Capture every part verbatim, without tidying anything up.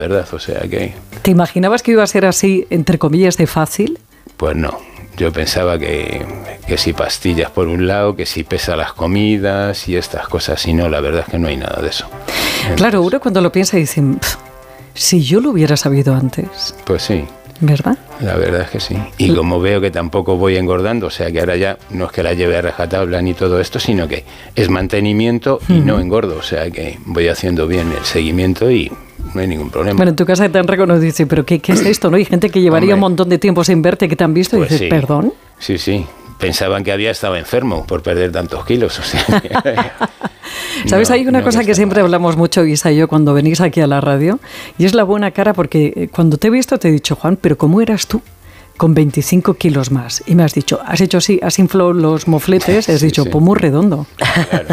verdad, o sea que... ¿Te imaginabas que iba a ser así, entre comillas, de fácil? Pues no, yo pensaba que, que si pastillas por un lado, que si pesa las comidas y estas cosas, y no, la verdad es que no hay nada de eso. Entonces, claro, uno cuando lo piensa dice, si yo lo hubiera sabido antes. Pues sí. ¿Verdad? La verdad es que sí. Y como veo que tampoco voy engordando, o sea que ahora ya no es que la lleve a rajatabla ni todo esto, sino que es mantenimiento y uh-huh. no engordo, o sea que voy haciendo bien el seguimiento y no hay ningún problema. Bueno, en tu casa te han reconocido, pero ¿qué, qué es esto? ¿No? Hay gente que llevaría Hombre, un montón de tiempo sin verte, que te han visto pues y dices, sí. ¿perdón? Sí, sí. Pensaban que había estado enfermo por perder tantos kilos, o sea... ¿Sabes? No, hay una no cosa que que siempre mal. hablamos mucho, Isa y yo, cuando venís aquí a la radio, y es la buena cara, porque cuando te he visto te he dicho, Juan, ¿pero cómo eras tú? Con veinticinco kilos más. Y me has dicho, has hecho así, has inflado los mofletes, has sí, dicho, sí. pues muy redondo. Claro.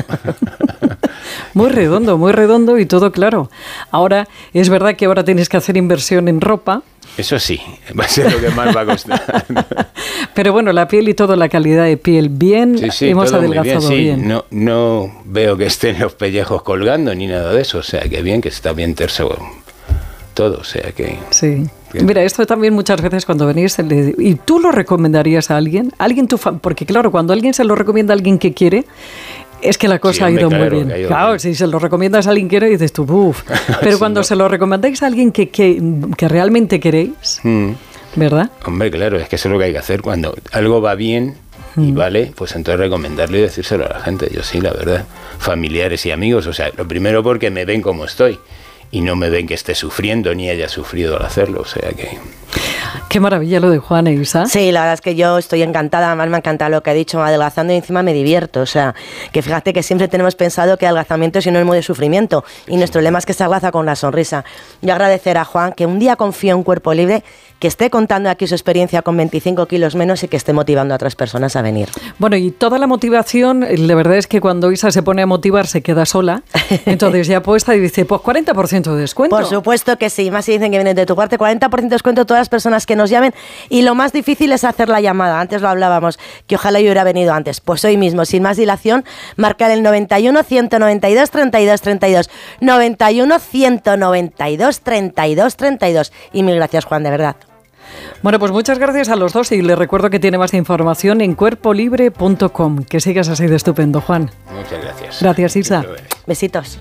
Muy redondo, muy redondo y todo claro. Ahora, es verdad que ahora tienes que hacer inversión en ropa. Eso sí, va a ser lo que más va a costar. Pero bueno, la piel y todo, la calidad de piel, bien, sí, sí, hemos adelgazado bien. Sí, bien. No, no veo que estén los pellejos colgando ni nada de eso, o sea, que bien, que está bien terso todo, o sea, que... Sí. Que... Mira, esto también muchas veces cuando venís, ¿y tú lo recomendarías a alguien? ¿Alguien tu fa... Porque claro, cuando alguien se lo recomienda a alguien que quiere... Es que la cosa sí, hombre, ha ido claro, muy bien. Ido claro, bien. Si se lo recomiendas a alguien que quiere, dices tú, uff. Pero sí, cuando no. se lo recomendáis a alguien que, que, que realmente queréis, mm. ¿verdad? Hombre, claro, es que eso es lo que hay que hacer. Cuando algo va bien mm. y vale, pues entonces recomendarlo y decírselo a la gente. Yo sí, la verdad. Familiares y amigos, o sea, lo primero porque me ven como estoy. Y no me ven que esté sufriendo ni haya sufrido al hacerlo, o sea que... Qué maravilla lo de Juan e Isa. Sí, la verdad es que yo estoy encantada, además me encanta lo que ha dicho, adelgazando y encima me divierto, o sea, que fíjate que siempre tenemos pensado que adelgazamiento es sinónimo de sufrimiento y sí. nuestro lema es que se adelgaza con una sonrisa. Yo agradecer a Juan que un día confíe en Cuerpo Libre, que esté contando aquí su experiencia con veinticinco kilos menos y que esté motivando a otras personas a venir. Bueno, y toda la motivación, la verdad es que cuando Isa se pone a motivar se queda sola, entonces ya apuesta y dice, pues cuarenta por ciento de descuento. Por supuesto que sí, más si dicen que vienen de tu parte, cuarenta por ciento de descuento todas las personas que nos llamen y lo más difícil es hacer la llamada, antes lo hablábamos, que ojalá yo hubiera venido antes, pues hoy mismo, sin más dilación, marcar el noventa y uno, ciento noventa y dos, treinta y dos, treinta y dos, noventa y uno, ciento noventa y dos, treinta y dos, treinta y dos y mil gracias Juan, de verdad. Bueno, pues muchas gracias a los dos y les recuerdo que tiene más información en cuerpo libre punto com. Que sigas así de estupendo, Juan. Muchas gracias. Gracias, Isa. Besitos.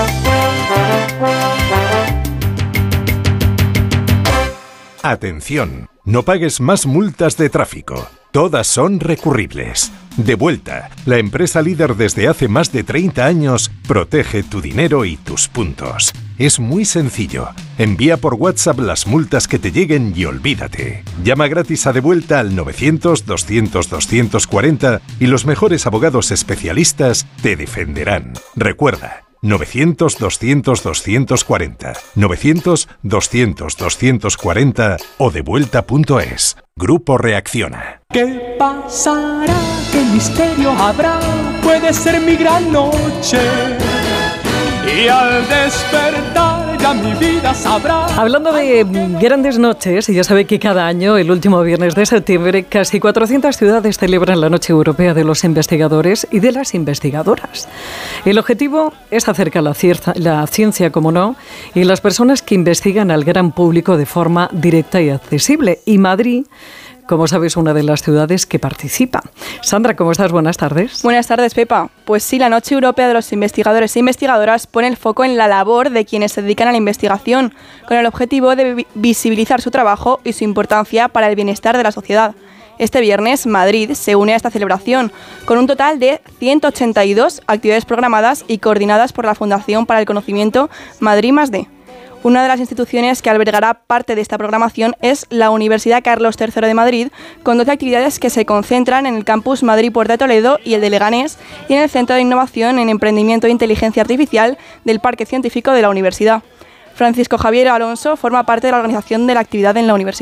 Atención, no pagues más multas de tráfico. Todas son recurribles. Devuelta, la empresa líder desde hace más de treinta años, protege tu dinero y tus puntos. Es muy sencillo. Envía por WhatsApp las multas que te lleguen y olvídate. Llama gratis a Devuelta al novecientos, doscientos, doscientos cuarenta y los mejores abogados especialistas te defenderán. Recuerda, novecientos, doscientos, doscientos cuarenta, novecientos, doscientos, doscientos cuarenta o devuelta punto es. Grupo Reacciona. ¿Qué pasará? ¿Qué misterio habrá? Puede ser mi gran noche. Y al despertar ya mi vida sabrá. Hablando de grandes noches, ya sabe que cada año, el último viernes de septiembre, casi cuatrocientas ciudades celebran la Noche Europea de los Investigadores y de las Investigadoras. El objetivo es acercar la, cierta, la ciencia, como no, y las personas que investigan al gran público de forma directa y accesible. Y Madrid, como sabes, una de las ciudades que participa. Sandra, ¿cómo estás? Buenas tardes. Buenas tardes, Pepa. Pues sí, la Noche Europea de los Investigadores e Investigadoras pone el foco en la labor de quienes se dedican a la investigación, con el objetivo de visibilizar su trabajo y su importancia para el bienestar de la sociedad. Este viernes, Madrid se une a esta celebración, con un total de ciento ochenta y dos actividades programadas y coordinadas por la Fundación para el Conocimiento Madrid más D. Una de las instituciones que albergará parte de esta programación es la Universidad Carlos tercero de Madrid, con doce actividades que se concentran en el campus Madrid Puerta de Toledo y el de Leganés, y en el Centro de Innovación en Emprendimiento e Inteligencia Artificial del Parque Científico de la Universidad. Francisco Javier Alonso forma parte de la organización de la actividad en la universidad.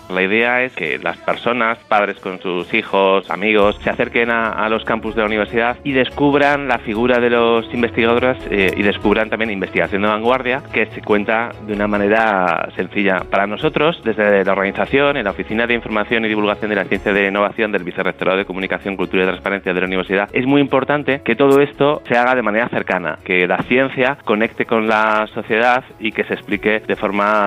La idea es que las personas, padres con sus hijos, amigos, se acerquen a, a los campus de la universidad y descubran la figura de los investigadores eh, y descubran también investigación de vanguardia que se cuenta de una manera sencilla. Para nosotros, desde la organización, en la Oficina de Información y Divulgación de la Ciencia de Innovación del Vicerrectorado de Comunicación, Cultura y Transparencia de la Universidad, es muy importante que todo esto se haga de manera cercana, que la ciencia conecte con la sociedad y que se explique de forma